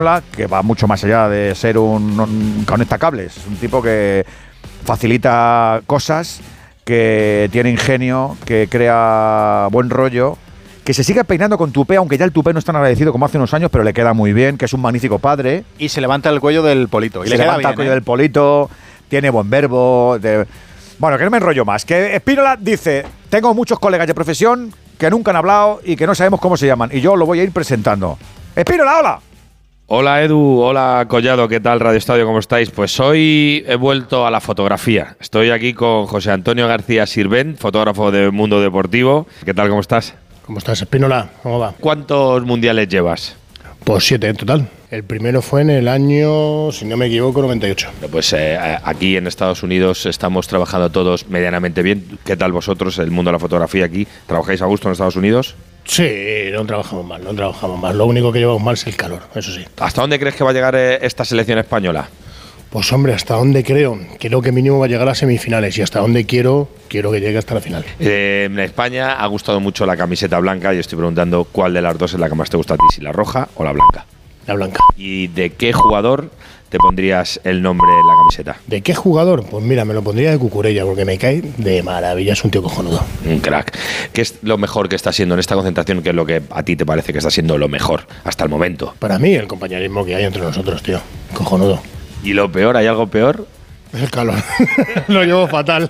que va mucho más allá de ser un conectacables. Es un tipo que facilita cosas, que tiene ingenio, que crea buen rollo, que se sigue peinando con tupé, aunque ya el tupé no es tan agradecido como hace unos años, pero le queda muy bien, que es un magnífico padre. Y se levanta el cuello del polito. Y se levanta el cuello del polito, tiene buen verbo. Bueno, que no me enrollo más. Que Spínola dice, tengo muchos colegas de profesión que nunca han hablado y que no sabemos cómo se llaman. Y yo lo voy a ir presentando. Spínola, hola. Hola Edu, hola Collado, ¿qué tal Radio Estadio? ¿Cómo estáis? Pues hoy he vuelto a la fotografía. Estoy aquí con José Antonio García Sirvent, fotógrafo de Mundo Deportivo. ¿Qué tal, cómo estás? ¿Cómo estás, Spínola? ¿Cómo va? ¿Cuántos mundiales llevas? Pues 7 en total. El primero fue en el año, si no me equivoco, 98. Pues aquí en Estados Unidos estamos trabajando todos medianamente bien. ¿Qué tal vosotros, el mundo de la fotografía aquí? ¿Trabajáis a gusto en Estados Unidos? Sí, no trabajamos mal. Lo único que llevamos mal es el calor, eso sí. ¿Hasta dónde crees que va a llegar esta selección española? Pues hombre, ¿hasta dónde creo? Creo que mínimo va a llegar a semifinales y hasta dónde quiero que llegue hasta la final. En España ha gustado mucho la camiseta blanca y estoy preguntando cuál de las dos es la que más te gusta a ti, si la roja o la blanca. La blanca. ¿Y de qué jugador te pondrías el nombre en la camiseta? ¿De qué jugador? Pues mira, me lo pondría de Cucurella porque me cae de maravilla, es un tío cojonudo. Un crack. ¿Qué es lo mejor que está siendo en esta concentración? ¿Qué es lo que a ti te parece que está siendo lo mejor hasta el momento? Para mí, el compañerismo que hay entre nosotros, tío. Cojonudo. ¿Y lo peor? ¿Hay algo peor? El calor. Lo llevo fatal.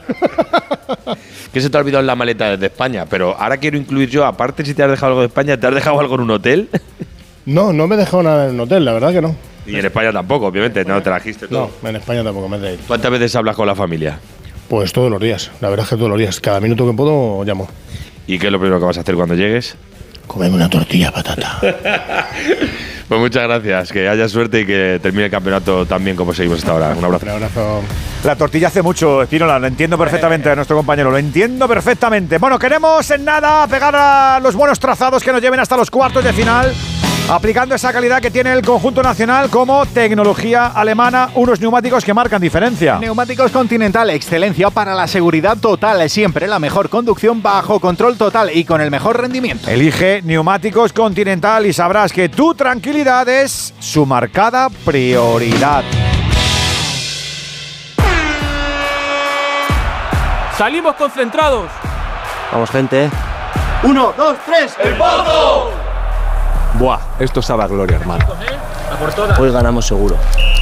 ¿Qué se te ha olvidado en la maleta desde España? Pero ahora quiero incluir yo, aparte si te has dejado algo de España, ¿te has dejado algo en un hotel? No me he dejado nada en un hotel, la verdad que no. Y en España tampoco, obviamente, no trajiste todo. No, en España tampoco me he traído. ¿Cuántas veces hablas con la familia? Pues todos los días, la verdad es que todos los días. Cada minuto que puedo llamo. ¿Y qué es lo primero que vas a hacer cuando llegues? Comerme una tortilla de patata. Pues muchas gracias, que haya suerte y que termine el campeonato tan bien como seguimos hasta ahora. Un abrazo. Un abrazo. La tortilla hace mucho, Spínola, lo entiendo perfectamente a nuestro compañero, lo entiendo perfectamente. Bueno, queremos en nada pegar a los buenos trazados que nos lleven hasta los cuartos de final, aplicando esa calidad que tiene el conjunto nacional como tecnología alemana, unos neumáticos que marcan diferencia. Neumáticos Continental, excelencia para la seguridad total, siempre la mejor conducción bajo control total y con el mejor rendimiento. Elige Neumáticos Continental y sabrás que tu tranquilidad es su marcada prioridad. ¡Salimos concentrados! Vamos, gente. 1, 2, 3, ¡el Pozo! Buah, esto sabe a gloria, hermano. Hoy ganamos seguro.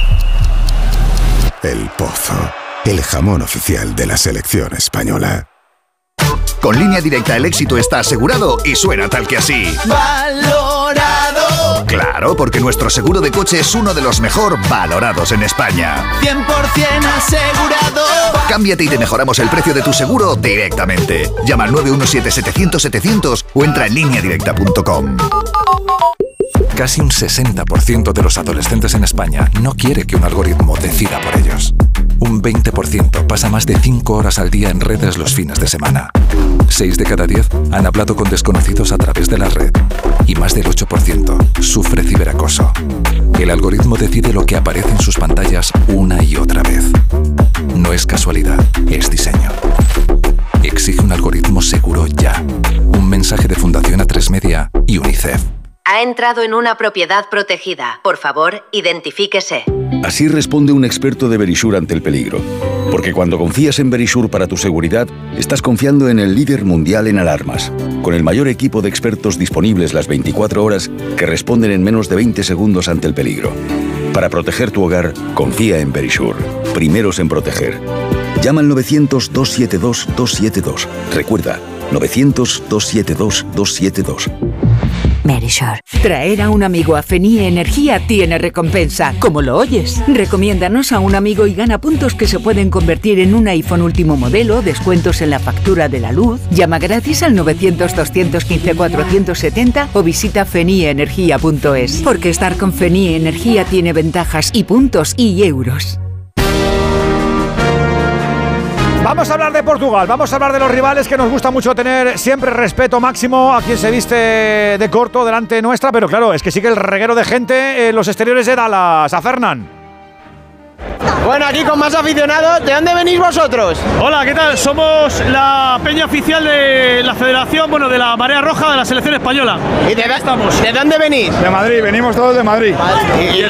El Pozo, el jamón oficial de la selección española. Con Línea Directa el éxito está asegurado y suena tal que así. ¡Valorado! Claro, porque nuestro seguro de coche es uno de los mejor valorados en España. 100% asegurado. Cámbiate y te mejoramos el precio de tu seguro directamente. Llama al 917-700-700 o entra en lineadirecta.com. Casi un 60% de los adolescentes en España no quiere que un algoritmo decida por ellos. Un 20% pasa más de 5 horas al día en redes los fines de semana. 6 de cada 10 han hablado con desconocidos a través de la red. Y más del 8% sufre ciberacoso. El algoritmo decide lo que aparece en sus pantallas una y otra vez. No es casualidad, es diseño. Exige un algoritmo seguro ya. Un mensaje de Fundación A3 Media y UNICEF. Ha entrado en una propiedad protegida. Por favor, identifíquese. Así responde un experto de Verisure ante el peligro. Porque cuando confías en Verisure para tu seguridad, estás confiando en el líder mundial en alarmas, con el mayor equipo de expertos disponibles las 24 horas que responden en menos de 20 segundos ante el peligro. Para proteger tu hogar, confía en Verisure. Primeros en proteger. Llama al 900-272-272. Recuerda, 900-272-272. Verisure. Traer a un amigo a Fenie Energía tiene recompensa. Como lo oyes. Recomiéndanos a un amigo y gana puntos que se pueden convertir en un iPhone último modelo, descuentos en la factura de la luz. Llama gratis al 900-215-470 o visita fenieenergia.es. Porque estar con Fenie Energía tiene ventajas y puntos y euros. Vamos a hablar de Portugal, vamos a hablar de los rivales que nos gusta mucho tener siempre respeto máximo a quien se viste de corto delante nuestra, pero claro, es que sigue el reguero de gente en los exteriores de Dallas. A Fernán. Bueno, aquí con más aficionados. ¿De dónde venís vosotros? Hola, ¿qué tal? Somos la peña oficial de la Federación, bueno, de la Marea Roja de la Selección Española. ¿Y de dónde venís? De Madrid, venimos todos de Madrid.